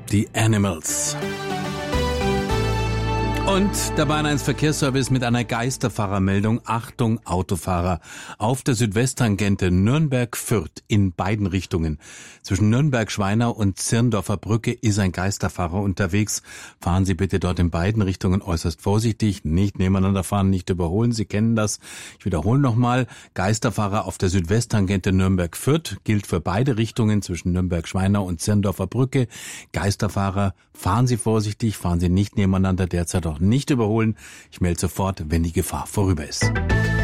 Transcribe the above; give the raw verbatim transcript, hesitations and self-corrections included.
Die Animals. Und der Bayern eins Verkehrsservice mit einer Geisterfahrermeldung. Achtung, Autofahrer. Auf der Südwesttangente Nürnberg-Fürth in beiden Richtungen. Zwischen Nürnberg-Schweinau und Zirndorfer Brücke ist ein Geisterfahrer unterwegs. Fahren Sie bitte dort in beiden Richtungen äußerst vorsichtig. Nicht nebeneinander fahren, nicht überholen. Sie kennen das. Ich wiederhole nochmal. Geisterfahrer auf der Südwesttangente Nürnberg-Fürth gilt für beide Richtungen zwischen Nürnberg-Schweinau und Zirndorfer Brücke. Geisterfahrer, fahren Sie vorsichtig, fahren Sie nicht nebeneinander, derzeit auch nicht überholen. Ich melde sofort, wenn die Gefahr vorüber ist.